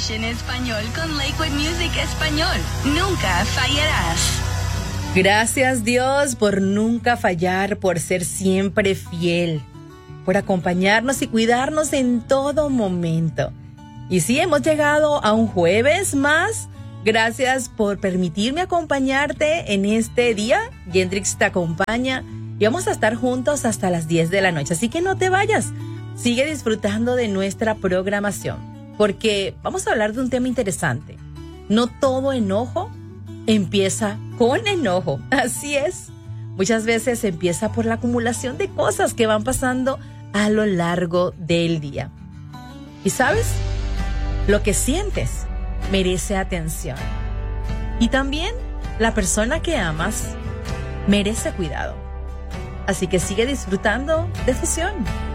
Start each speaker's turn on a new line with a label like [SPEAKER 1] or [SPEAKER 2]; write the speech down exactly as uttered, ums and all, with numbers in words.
[SPEAKER 1] Station Español con Lakewood Music Español. Nunca fallarás.
[SPEAKER 2] Gracias Dios por nunca fallar, por ser siempre fiel, por acompañarnos y cuidarnos en todo momento. Y sí, hemos llegado a un jueves más. Gracias por permitirme acompañarte en este día. Gendrix te acompaña y vamos a estar juntos hasta las diez de la noche. Así que no te vayas. Sigue disfrutando de nuestra programación, porque vamos a hablar de un tema interesante. No todo enojo empieza con enojo. Así es. Muchas veces empieza por la acumulación de cosas que van pasando a lo largo del día. ¿Y sabes? Lo que sientes merece atención. Y también la persona que amas merece cuidado. Así que sigue disfrutando de Fusión.